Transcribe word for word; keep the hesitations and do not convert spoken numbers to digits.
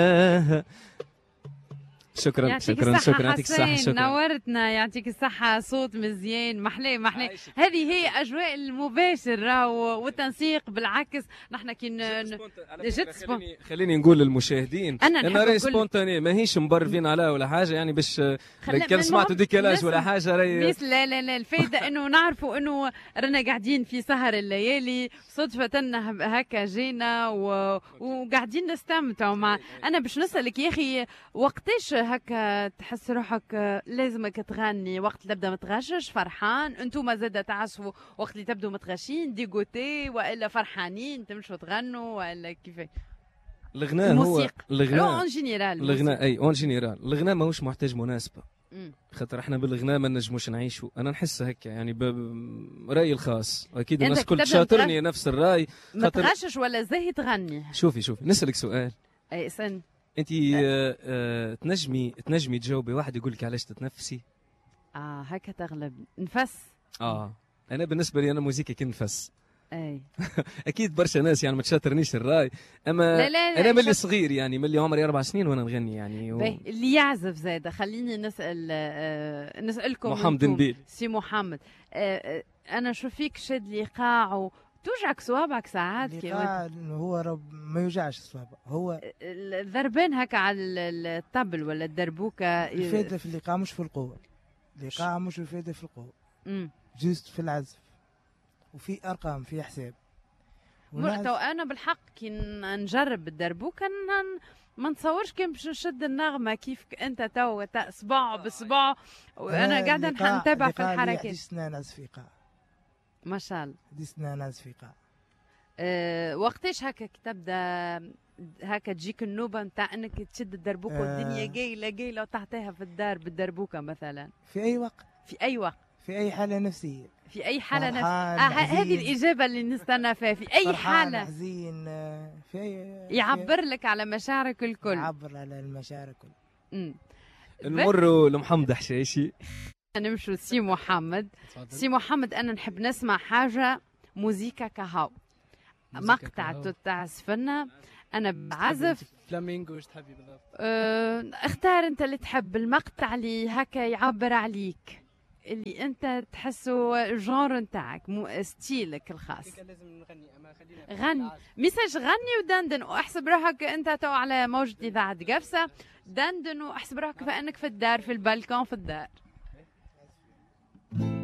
شكرا شكرا شكرا يعطيك الصحة. شكرا نورتنا، يعطيك الصحة. صوت مزيان محلاه محلاه. هذه هي أجواء المباشر والتنسيق. بالعكس نحن كي جد خليني, خليني نقول للمشاهدين أنا راهي سبونتاني ماهيش مبرفين عليها ولا حاجة، يعني باش كان سمعتوا ديكالاج ولا حاجة راهي لا لا لا. الفايدة إنه نعرفوا إنه رانا قاعدين في سهر الليالي، صدفة هكا جينا وقاعدين نستمتعوا مع. أنا باش نسألك يا أخي، وقتاش هكا تحس روحك لازمك تغني؟ وقت اللي تبدا متغشش فرحان، انتم زاد تعزفوا وقت اللي تبدوا متغشين ديغوتي، والا فرحانين تمشوا تغنوا، والا كيفاش؟ الغناء هو الغناء اون جينيرال. الغناء اي اون جينيرال الغناء ماهوش محتاج مناسبه، خاطر احنا بالغناء ما نجموش نعيشوا. انا نحس هكا يعني برايي الخاص، اكيد الناس كل تشاطرني نفس الراي. ما تغشش ولا زي تغني؟ شوفي شوفي نسالك سؤال. اي سن انت آه آه تنجمي تنجمي تجاوبي واحد يقول لك علاش تتنفسي؟ اه هكا تغلب نفس. اه انا بالنسبه لي انا موسيقى كي نفس. اي اكيد برشا ناس يعني ما تشاطرنيش الراي، اما لا لا لا انا ملي صغير يعني ملي عمري اربع سنين وانا نغني يعني و... اللي يعزف زاده. خليني نسال آه نسالكم محمد نبيل. سي محمد، آه آه انا نشوف فيك شاد الايقاع و... توجعك صوابعك ساعات؟ الايقاع هو رب ما يوجعش الصوابع، هو الذربان هكا على الطبل ولا الدربوكه. الفائده في الايقاع مش في القوه، الايقاع مش الفائده في القوه، جوست في العزف وفي ارقام في حساب. تو انا بالحق كي نجرب الدربوكه ما نتصورش كيف باش نشد النغمه كيف انت تو صباع بصباع، وانا قاعده نتابع في الحركات. ديسنا ناس في ايقاع ما شاء الله، ديسنا ناس في ايقاع. أه وقتاش هكا كي تبدا هكا تجيك النوبه نتاع انك تشد الدربوكه أه والدنيا قايله قايله وتعطيها في الدار بالدربوكه مثلا؟ في اي وقت، في اي وقت، في اي حاله نفسيه، في اي حاله نفسيه. آه هذه الاجابه اللي نستنى فيها. في اي حاله حزين، في اي يعبر لك على مشاعرك الكل، يعبر على المشاعر الكل. امم نمروا لمحمد حشاشي. نمشوا سي محمد. سي محمد انا نحب نسمع حاجه موزيكا كهو، مقطع تعزف لنا. انا بعزف فلامينغو. ايش تحبي بالضبط؟ اه اختار انت اللي تحب، المقطع اللي هكا يعبر عليك، اللي انت تحسه الجونر نتاعك، مو ستيلك الخاص. لازم نغني، اما خلينا غني ميساج، غني ودندن واحسب روحك انت تو على موجة اذاعة قفصة. دندن واحسب روحك فانك في الدار، في البالكون في الدار.